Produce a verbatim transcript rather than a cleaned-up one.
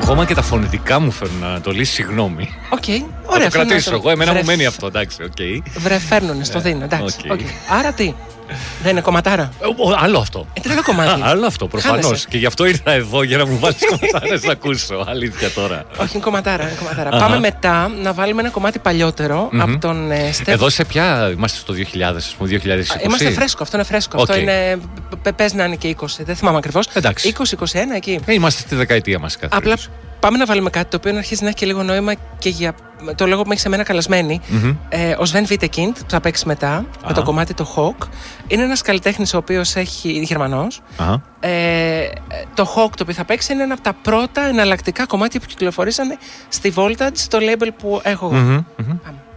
Ακόμα και τα φωνητικά μου φέρνουν να το λύσει, συγγνώμη. Οκ, okay, ωραία. Θα το κρατήσω το... εγώ, εμένα Βρε... μου μένει αυτό, εντάξει, οκ. Okay. Βρε, φέρνουνε, στο δίνω, εντάξει. Okay. Okay. Άρα τι, δεν είναι κομματάρα. Ο, άλλο αυτό. Ε, τρίτα κομμάτι. Άλλο αυτό, προφανώς. Και γι' αυτό ήρθα εδώ για να μου βάλεις κομματάρες να ακούσω. Αλήθεια τώρα. Όχι, είναι κομματάρα. Είναι κομματάρα. Πάμε μετά να βάλουμε ένα κομμάτι παλιότερο mm-hmm. από τον ε, Στεφ. Εδώ σε ποια είμαστε στο δύο χιλιάδες, ας πούμε, δύο χιλιάδες είκοσι. Είμαστε φρέσκο, αυτό είναι φρέσκο. Okay. Αυτό είναι. Πες να είναι και είκοσι, δεν θυμάμαι ακριβώς. είκοσι είκοσι ένα εκεί. Ε, είμαστε στη δεκαετία μας κάθε. Απλά πάμε να βάλουμε κάτι το οποίο αρχίζει να έχει και λίγο νόημα και για το λόγο που με έχει σε μένα καλεσμένη. Mm-hmm. Ε, ο Sven Wittekind που θα παίξει μετά uh-huh. με το κομμάτι το Hawk. Είναι ένας καλλιτέχνης ο οποίος έχει Γερμανός. Uh-huh. Ε, το Hawk το οποίο θα παίξει είναι ένα από τα πρώτα εναλλακτικά κομμάτια που κυκλοφορήσανε στη Voltage, το label που έχω εγώ. Mm-hmm. Mm-hmm.